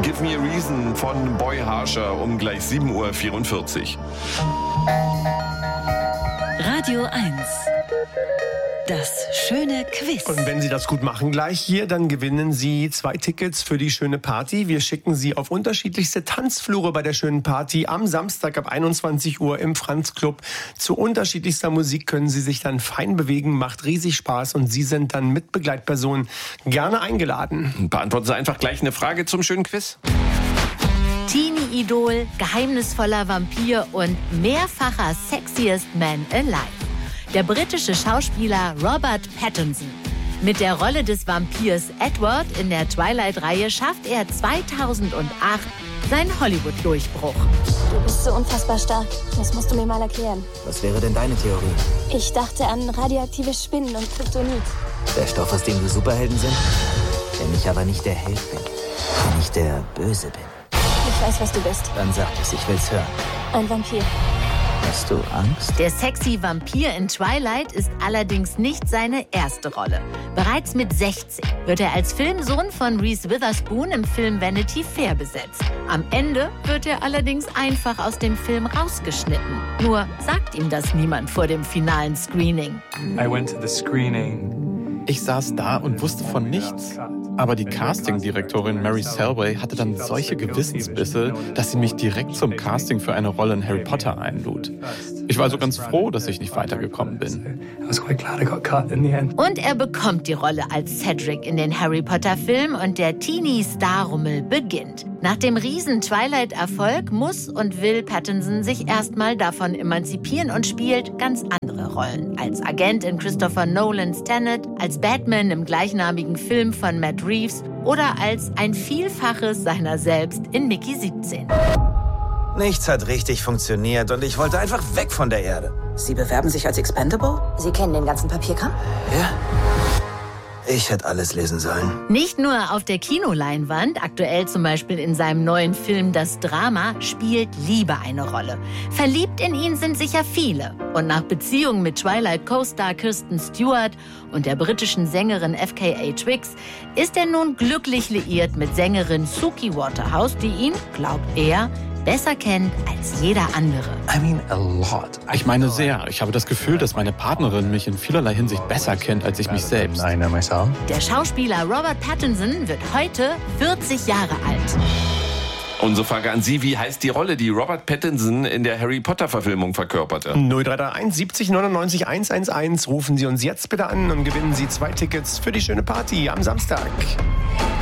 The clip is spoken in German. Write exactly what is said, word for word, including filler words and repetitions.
Give Me a Reason von Boy Harsher um gleich sieben Uhr vierundvierzig. Radio eins. Das schöne Quiz. Und wenn Sie das gut machen gleich hier, dann gewinnen Sie zwei Tickets für die schöne Party. Wir schicken Sie auf unterschiedlichste Tanzflure bei der schönen Party. Am Samstag ab einundzwanzig Uhr im Franz Club. Zu unterschiedlichster Musik können Sie sich dann fein bewegen. Macht riesig Spaß und Sie sind dann mit Begleitpersonen gerne eingeladen. Beantworten Sie einfach gleich eine Frage zum schönen Quiz. Teenie-Idol, geheimnisvoller Vampir und mehrfacher Sexiest Man Alive. Der britische Schauspieler Robert Pattinson. Mit der Rolle des Vampirs Edward in der Twilight-Reihe schafft er zweitausendacht seinen Hollywood-Durchbruch. Du bist so unfassbar stark. Das musst du mir mal erklären. Was wäre denn deine Theorie? Ich dachte an radioaktive Spinnen und Kryptonit. Der Stoff, aus dem wir Superhelden sind? Wenn ich aber nicht der Held bin. Wenn ich der Böse bin. Ich weiß, was du bist. Dann sag es, ich will's hören. Ein Vampir. Hast du Angst? Der sexy Vampir in Twilight ist allerdings nicht seine erste Rolle. Bereits mit sechzehn wird er als Filmsohn von Reese Witherspoon im Film Vanity Fair besetzt. Am Ende wird er allerdings einfach aus dem Film rausgeschnitten. Nur sagt ihm das niemand vor dem finalen Screening. I went to the screening. Ich saß da und wusste von nichts. Aber die Castingdirektorin Mary Selway hatte dann solche Gewissensbisse, dass sie mich direkt zum Casting für eine Rolle in Harry Potter einlud. Ich war so ganz froh, dass ich nicht weitergekommen bin. Und er bekommt die Rolle als Cedric in den Harry Potter-Film und der Teenie-Star-Rummel beginnt. Nach dem riesen Twilight-Erfolg muss und will Pattinson sich erstmal davon emanzipieren und spielt ganz andere Rollen. Als Agent in Christopher Nolans Tenet, als Batman im gleichnamigen Film von Matt Reeves oder als ein Vielfaches seiner selbst in Mickey siebzehn. Nichts hat richtig funktioniert und ich wollte einfach weg von der Erde. Sie bewerben sich als Expendable? Sie kennen den ganzen Papierkram? Ja? Ich hätte alles lesen sollen. Nicht nur auf der Kinoleinwand, aktuell zum Beispiel in seinem neuen Film Das Drama, spielt Liebe eine Rolle. Verliebt in ihn sind sicher viele. Und nach Beziehungen mit Twilight-Co-Star Kristen Stewart und der britischen Sängerin F K A Twigs ist er nun glücklich liiert mit Sängerin Suki Waterhouse, die ihn, glaubt er, besser kennt als jeder andere. I mean a lot. Ich meine sehr. Ich habe das Gefühl, dass meine Partnerin mich in vielerlei Hinsicht besser kennt als ich mich selbst. I know myself. Der Schauspieler Robert Pattinson wird heute vierzig Jahre alt. Unsere Frage an Sie, wie heißt die Rolle, die Robert Pattinson in der Harry Potter-Verfilmung verkörperte? null drei drei eins siebzig neunundneunzig hundertelf. Rufen Sie uns jetzt bitte an und gewinnen Sie zwei Tickets für die schöne Party am Samstag.